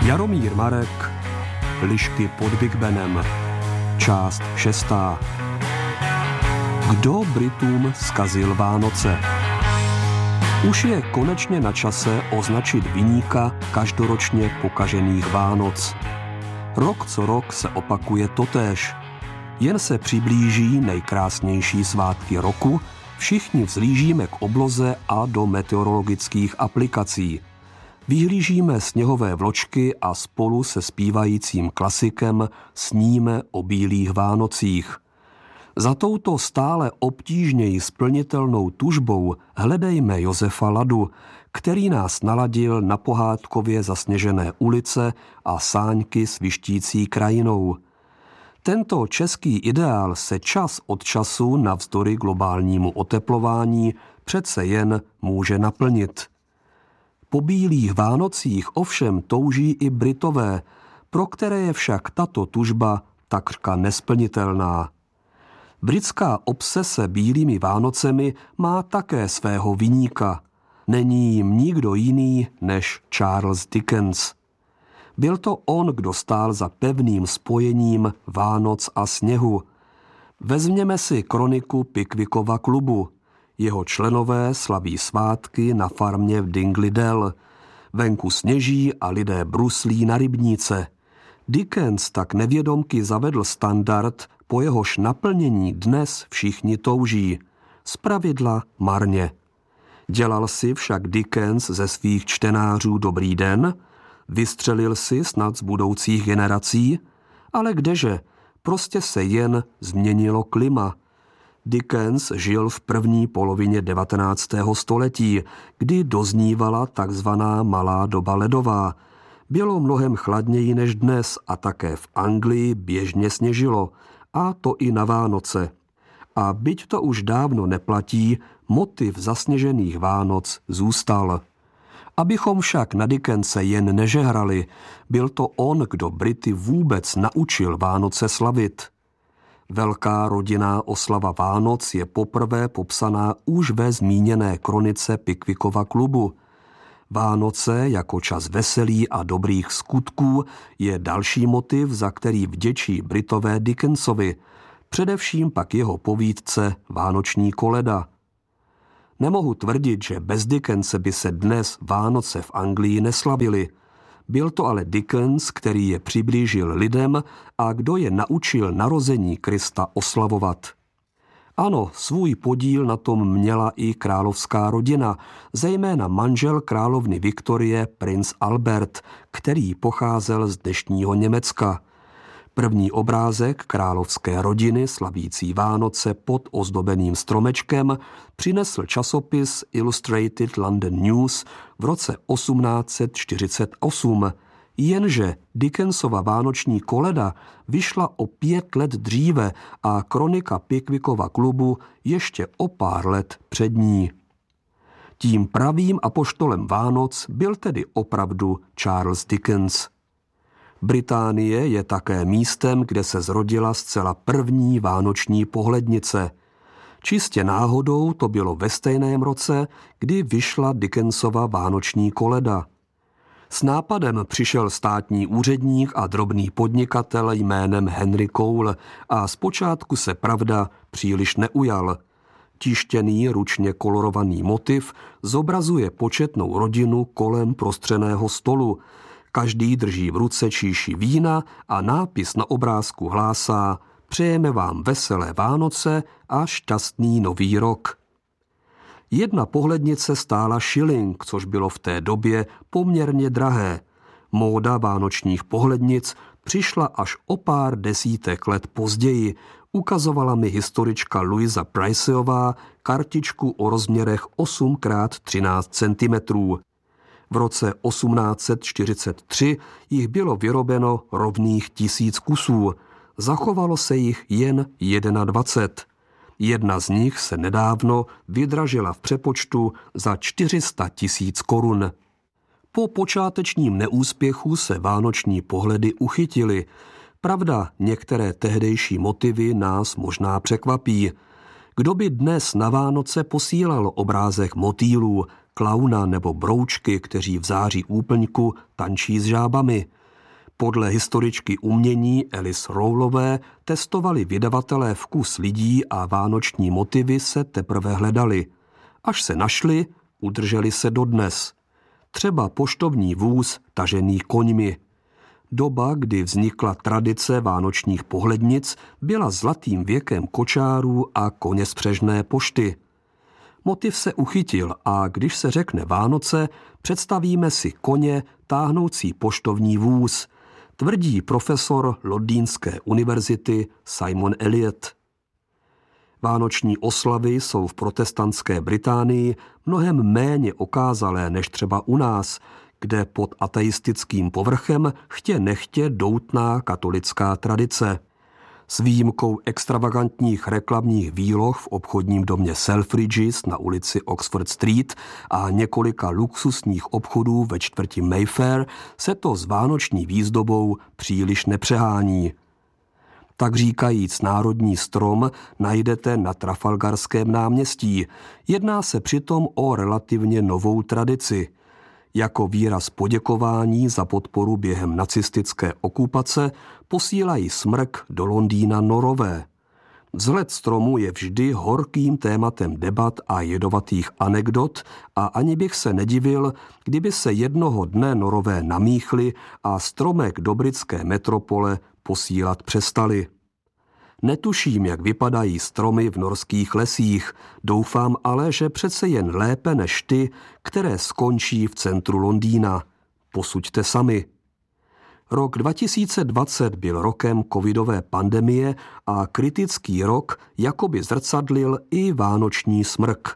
Jaromír Marek, Lišky pod Big Benem, část 6. Kdo Britům zkazil Vánoce? Už je konečně na čase označit viníka každoročně pokažených Vánoc. Rok co rok se opakuje totéž. Jen se přiblíží nejkrásnější svátky roku, všichni vzlížíme k obloze a do meteorologických aplikací. Vyhlížíme sněhové vločky a spolu se zpívajícím klasikem sníme o bílých Vánocích. Za touto stále obtížněji splnitelnou tužbou hledejme Josefa Ladu, který nás naladil na pohádkově zasněžené ulice a sáňky svištící krajinou. Tento český ideál se čas od času navzdory globálnímu oteplování přece jen může naplnit. Po bílých Vánocích ovšem touží i Britové, pro které je však tato tužba takřka nesplnitelná. Britská obsese bílými Vánocemi má také svého viníka. Není jim nikdo jiný než Charles Dickens. Byl to on, kdo stál za pevným spojením Vánoc a sněhu. Vezměme si kroniku Pickwickova klubu. Jeho členové slaví svátky na farmě v Dingley Dell. Venku sněží a lidé bruslí na rybníce. Dickens tak nevědomky zavedl standard, po jehož naplnění dnes všichni touží. Zpravidla marně. Dělal si však Dickens ze svých čtenářů dobrý den? Vystřelil si snad z budoucích generací? Ale kdeže? Prostě se jen změnilo klima. Dickens žil v první polovině 19. století, kdy doznívala takzvaná malá doba ledová. Bylo mnohem chladněji než dnes a také v Anglii běžně sněžilo, a to i na Vánoce. A byť to už dávno neplatí, motiv zasněžených Vánoc zůstal. Abychom však na Dickense jen nežehrali, byl to on, kdo Brity vůbec naučil Vánoce slavit. Velká rodinná oslava Vánoc je poprvé popsaná už ve zmíněné kronice Pickwickova klubu. Vánoce jako čas veselí a dobrých skutků je další motiv, za který vděčí Britové Dickensovi, především pak jeho povídce Vánoční koleda. Nemohu tvrdit, že bez Dickense by se dnes Vánoce v Anglii neslavily. Byl to ale Dickens, který je přiblížil lidem a kdo je naučil narození Krista oslavovat. Ano, svůj podíl na tom měla i královská rodina, zejména manžel královny Viktorie, princ Albert, který pocházel z dnešního Německa. První obrázek královské rodiny slavící Vánoce pod ozdobeným stromečkem přinesl časopis Illustrated London News v roce 1848, jenže Dickensova vánoční koleda vyšla o 5 let dříve a kronika Pickwickova klubu ještě o pár let před ní. Tím pravým apoštolem Vánoc byl tedy opravdu Charles Dickens. Británie je také místem, kde se zrodila zcela první vánoční pohlednice. Čistě náhodou to bylo ve stejném roce, kdy vyšla Dickensova vánoční koleda. S nápadem přišel státní úředník a drobný podnikatel jménem Henry Cole a zpočátku se pravda příliš neujal. Tištěný, ručně kolorovaný motiv zobrazuje početnou rodinu kolem prostřeného stolu. Každý drží v ruce číši vína a nápis na obrázku hlásá: Přejeme vám veselé Vánoce a šťastný nový rok. Jedna pohlednice stála šilink, což bylo v té době poměrně drahé. Móda vánočních pohlednic přišla až o pár desítek let později. Ukazovala mi historička Louisa Priceová kartičku o rozměrech 8x13 cm. V roce 1843 jich bylo vyrobeno rovných 1000 kusů. Zachovalo se jich jen 21. Jedna z nich se nedávno vydražila v přepočtu za 400 000 korun. Po počátečním neúspěchu se vánoční pohledy uchytily. Pravda, některé tehdejší motivy nás možná překvapí. Kdo by dnes na Vánoce posílal obrázek motýlů, klauna nebo broučky, kteří v září úplňku tančí s žábami? Podle historičky umění Alice Rowlové testovali vydavatelé vkus lidí a vánoční motivy se teprve hledali. Až se našli, udrželi se dodnes. Třeba poštovní vůz tažený koňmi. Doba, kdy vznikla tradice vánočních pohlednic, byla zlatým věkem kočárů a koněspřežné pošty. Motiv se uchytil a když se řekne Vánoce, představíme si koně táhnoucí poštovní vůz, tvrdí profesor Londýnské univerzity Simon Elliot. Vánoční oslavy jsou v protestantské Británii mnohem méně okázalé než třeba u nás, kde pod ateistickým povrchem chtě nechtě doutná katolická tradice. S výjimkou extravagantních reklamních výloh v obchodním domě Selfridges na ulici Oxford Street a několika luxusních obchodů ve čtvrti Mayfair se to s vánoční výzdobou příliš nepřehání. Tak říkajíc národní strom najdete na Trafalgarském náměstí. Jedná se přitom o relativně novou tradici. Jako výraz poděkování za podporu během nacistické okupace posílají smrk do Londýna Norové. Vzhled stromu je vždy horkým tématem debat a jedovatých anekdot a ani bych se nedivil, kdyby se jednoho dne Norové namíchli a stromek do britské metropole posílat přestali. Netuším, jak vypadají stromy v norských lesích, doufám ale, že přece jen lépe než ty, které skončí v centru Londýna. Posuďte sami. Rok 2020 byl rokem covidové pandemie a kritický rok jakoby zrcadlil i vánoční smrk.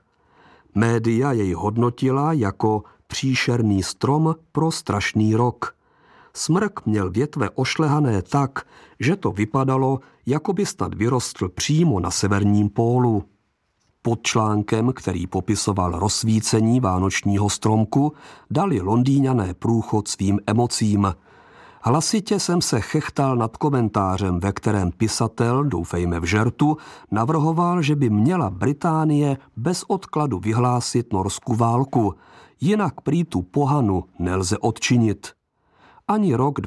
Média jej hodnotila jako příšerný strom pro strašný rok. Smrk měl větve ošlehané tak, že to vypadalo, jako by snad vyrostl přímo na severním pólu. Pod článkem, který popisoval rozsvícení vánočního stromku, dali Londýňané průchod svým emocím. Hlasitě jsem se chechtal nad komentářem, ve kterém pisatel, doufejme v žertu, navrhoval, že by měla Británie bez odkladu vyhlásit Norsku válku, jinak prý tu pohanu nelze odčinit. Ani rok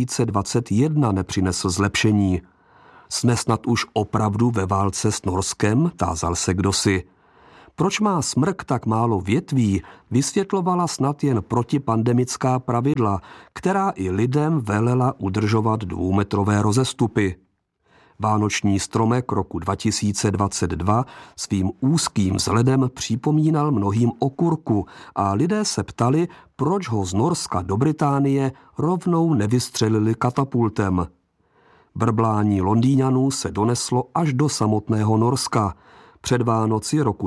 2021 nepřinesl zlepšení. Jsme snad už opravdu ve válce s Norskem, tázal se kdosi. Proč má smrk tak málo větví, vysvětlovala snad jen protipandemická pravidla, která i lidem velela udržovat 2metrové rozestupy. Vánoční stromek roku 2022 svým úzkým vzhledem připomínal mnohým okurku a lidé se ptali, proč ho z Norska do Británie rovnou nevystřelili katapultem. Brblání Londýňanů se doneslo až do samotného Norska. Před Vánoci roku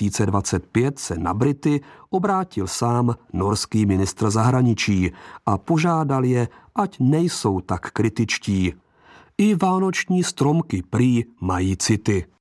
2025 se na Brity obrátil sám norský ministr zahraničí a požádal je, ať nejsou tak kritičtí. I vánoční stromky prý mají city.